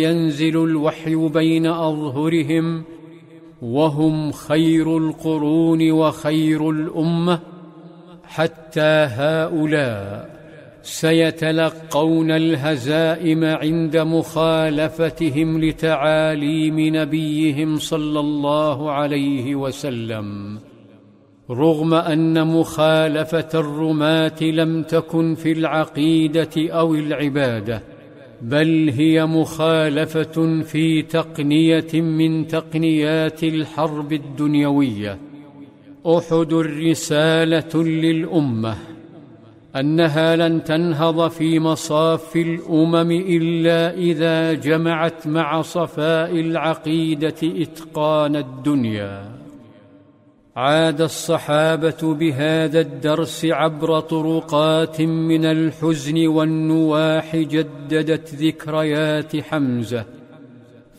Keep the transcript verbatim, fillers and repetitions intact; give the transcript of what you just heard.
ينزل الوحي بين أظهرهم وهم خير القرون وخير الأمة، حتى هؤلاء سيتلقون الهزائم عند مخالفتهم لتعاليم نبيهم صلى الله عليه وسلم، رغم أن مخالفة الرماة لم تكن في العقيدة أو العبادة، بل هي مخالفة في تقنية من تقنيات الحرب الدنيوية. أحد رسالة للأمة أنها لن تنهض في مصاف الأمم إلا إذا جمعت مع صفاء العقيدة إتقان الدنيا. عاد الصحابة بهذا الدرس عبر طرقات من الحزن والنواح جددت ذكريات حمزة،